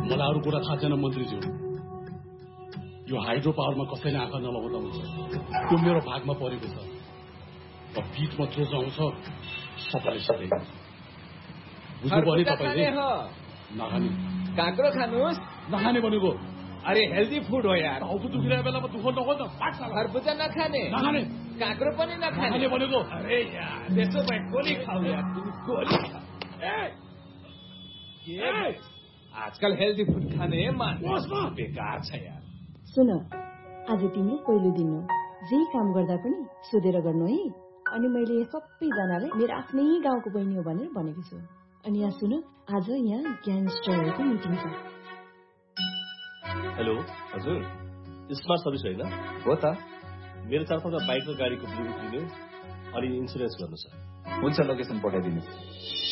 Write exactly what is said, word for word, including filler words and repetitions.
मलाई अरू कुरा थाहा छैन मन्त्रीज्यू। यो हाइड्रो पावरमा कसैले आँखा नलगाउँदा हुन्छ। त्यो मेरो भागमा परेको छ। र बिचमा जो आउँछ सबैले सिधै बुझ्नु पर्ने तपाईँले। नखाने काँक्रो खानुहोस्। नखाने भनेको अरे हेल्दी फुड हो यार। टाउको दुखिरहेको बेलामा दुख नगर्नु। खरबुजा नखाने। नखाने काँक्रो पनि नखाने भनेको। अरे यार त्यसो भए गोली खाऊ यार। तिमी गोली खा। आजकल हेल्दी फुड खाने मान्छे बेकार छ यार। सुन, आज तिम्रो पहिलो दिन हो। जे काम गर्दा पनि सोधेर गर्नु है। अनि मैले सबैजनालाई मेरो आफ्नै गाउँको बहिनी हो भनेर भनेको छु। अनि यहाँ सुन, आज यहाँ ग्याङ्स्टरहरूको मिटिङ छ। हेलो हजुर, स्मार्ट सर्भिस होइन? हो त। मेरो चारपल्ट बाइक र गाडीको ब्लुटुथ लिनु अनि इन्सुरेन्स गर्नु छ। हुन्छ, लोकेसन पठाइदिनु।